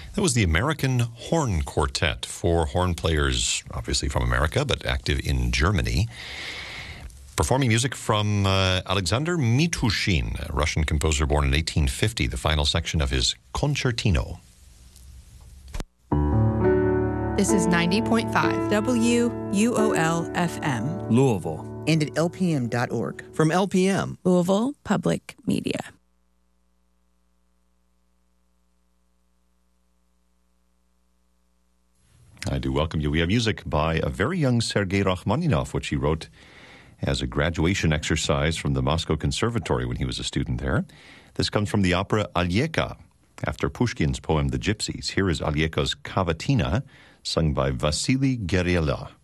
That was the American Horn Quartet, four horn players, obviously from America, but active in Germany. Performing music from Alexander Mitushin, a Russian composer born in 1850, the final section of his Concertino. This is 90.5 WUOL-FM. Louisville. And at lpm.org. From LPM. Louisville Public Media. I do welcome you. We have music by a very young Sergei Rachmaninoff, which he wrote as a graduation exercise from the Moscow Conservatory when he was a student there. This comes from the opera Alyeka, after Pushkin's poem The Gypsies. Here is Alyeka's Cavatina, sung by Vasily Gerela.